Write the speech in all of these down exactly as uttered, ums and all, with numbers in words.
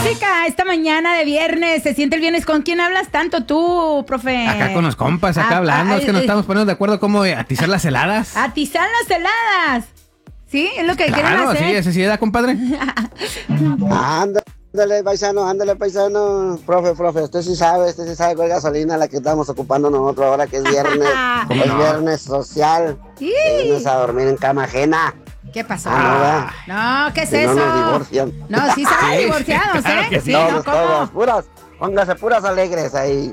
música esta mañana de viernes. Se siente el viernes. ¿Con quién hablas tanto tú, profe? Acá con los compas, acá Ah, hablando. ah, Es que nos eh, estamos poniendo de acuerdo cómo atizar las heladas. Atizar las heladas. ¿Sí? Es lo que quieren Claro, hacer. sí, esa sí da, compadre. Ándale, paisano, ándale, paisano. Profe, profe, usted sí sabe, usted sí sabe cuál gasolina la que estamos ocupando nosotros ahora que es viernes. ¿Cómo Es no? viernes social. Sí. Te vienes a dormir en cama ajena. ¿Qué pasó? Ah, No, ¿qué es Si eso? no nos divorcian. No, sí saben Sí, divorciados, claro ¿eh? que Sí, todos, no, ¿cómo? todos, puras, póngase puras alegres ahí.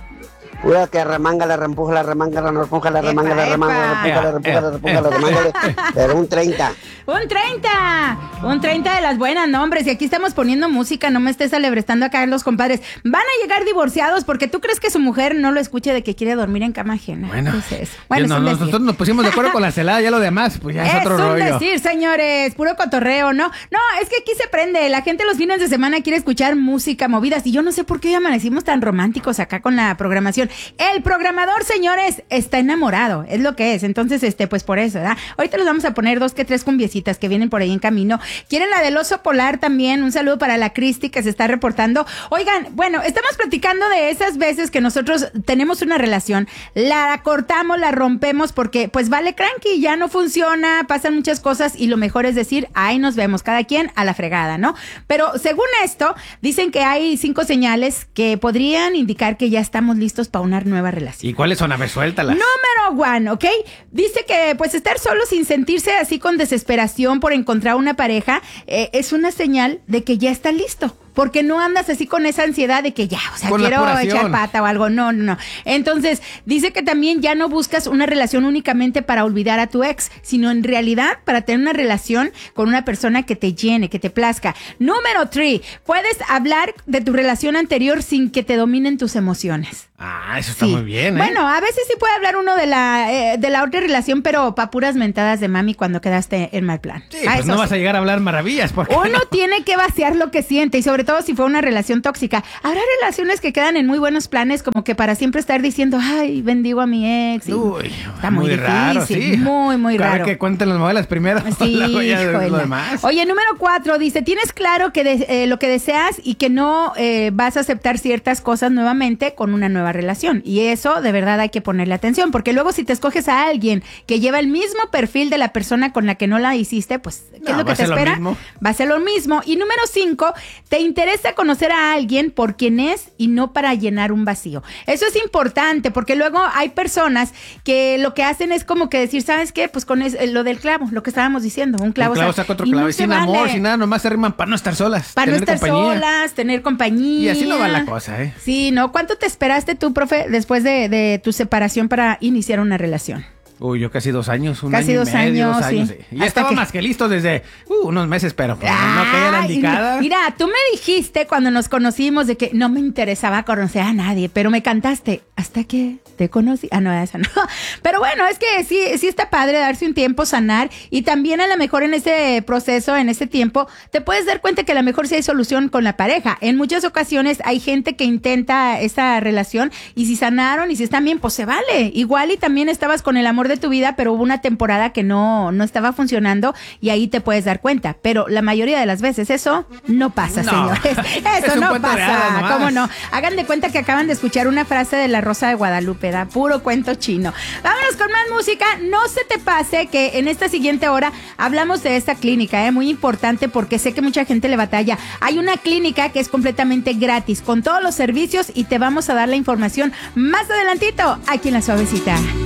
Pura que remanga, la reempuja, la remanga, la reempuja, la Epa, remanga, la remanga, la epa. reempuja, la reempuja, la reempuja, la remanga, pero un treinta. Un treinta, un treinta de las buenas, no, hombre, si aquí estamos poniendo música, no me estés alebrestando acá los compadres. Van a llegar divorciados porque tú crees que su mujer no lo escuche de que quiere dormir en cama ajena. Bueno, ¿Qué es eso? Bueno, no, es un nosotros decir. nos pusimos de acuerdo con las heladas, ya lo demás, pues ya es, Es otro un rollo. decir, señores, puro cotorreo, ¿no? No, es que aquí se prende, la gente los fines de semana quiere escuchar música, movidas, y yo no sé por qué hoy amanecimos tan románticos acá con la programación. El programador, señores, está enamorado, es lo que es, entonces, este, pues por eso, ¿verdad? Ahorita les vamos a poner dos que tres cumbiecitas que vienen por ahí en camino. ¿Quieren la del oso polar también? Un saludo para la Cristi que se está reportando. Oigan, bueno, estamos platicando de esas veces que nosotros tenemos una relación, la cortamos, la rompemos porque pues vale cranky, ya no funciona, pasan muchas cosas y lo mejor es decir, ahí nos vemos, cada quien a la fregada, ¿no? Pero según esto, dicen que hay cinco señales que podrían indicar que ya estamos listos para una nueva relación. ¿Y cuáles son? A ver, suéltalas. Número one, ¿ok? Dice que pues estar solo sin sentirse así con desesperación por encontrar una pareja eh, es una señal de que ya está listo. Porque no andas así con esa ansiedad de que ya, o sea, Con la quiero apuración. echar pata o algo. No, no, no. Entonces, dice que también ya no buscas una relación únicamente para olvidar a tu ex, sino en realidad para tener una relación con una persona que te llene, que te plazca. Número tres, puedes hablar de tu relación anterior sin que te dominen tus emociones. Ah, eso está Sí. muy bien, ¿eh? Bueno, a veces sí puede hablar uno de la eh, de la otra relación, pero pa' puras mentadas de mami cuando quedaste en mal plan. Sí, Ah, pues eso no vas sí. a llegar a hablar maravillas, porque Uno tiene que vaciar lo que siente y sobre todo si fue una relación tóxica. Habrá relaciones que quedan en muy buenos planes como que para siempre estar diciendo, ay, bendigo a mi ex. y Uy, está muy, difícil, raro, sí. muy, muy A ver raro. que cuenten las novelas primero. Sí, luego ya híjole. lo demás. Oye, número cuatro, dice, tienes claro que de- eh, lo que deseas y que no eh, vas a aceptar ciertas cosas nuevamente con una nueva relación. Y eso de verdad hay que ponerle atención, porque luego si te escoges a alguien que lleva el mismo perfil de la persona con la que no la hiciste, pues, ¿qué No, es lo va que a te ser lo espera? mismo. Va a ser lo mismo. Y número cinco, te interesa conocer a alguien por quien es y no para llenar un vacío. Eso es importante, porque luego hay personas que lo que hacen es como que decir, ¿sabes qué? Pues con es- lo del clavo, lo que estábamos diciendo, un clavo, Un clavo saca- saca otro y no clavo. Y se sin amor, vale. sin nada, nomás se arriman para no estar solas. Para no tener estar compañía. solas, tener compañía. Y así no va la cosa, ¿eh? Sí, ¿no? ¿Cuánto te esperaste tú, profe, después de, de tu separación para iniciar una relación? Uy, yo casi dos años, un Casi año dos y medio, años, dos años. sí. sí. Y ya Hasta estaba que- más que listo desde uh, unos meses, pero pues, no caía la Ay, indicada. Mira, tú me dijiste cuando nos conocimos de que no me interesaba conocer a nadie, pero me cantaste hasta que te conocí. Ah, no, esa no. Pero bueno, es que sí, sí está padre darse un tiempo, sanar, y también a lo mejor en ese proceso, en ese tiempo, te puedes dar cuenta que a lo mejor sí hay solución con la pareja. En muchas ocasiones hay gente que intenta esa relación y si sanaron y si están bien, pues se vale. Igual y también estabas con el amor de tu vida, pero hubo una temporada que no, no estaba funcionando y ahí te puedes dar cuenta. Pero la mayoría de las veces eso no pasa, No. señores. Es Eso un no cuento de hadas pasa. nomás. ¿Cómo no? Hagan de cuenta que acaban de escuchar una frase de la Rosa de Guadalupe, da puro cuento chino. Vámonos con más música. No se te pase que en esta siguiente hora hablamos de esta clínica, ¿eh? Muy importante porque sé que mucha gente le batalla. Hay una clínica que es completamente gratis con todos los servicios y te vamos a dar la información más adelantito aquí en La Suavecita.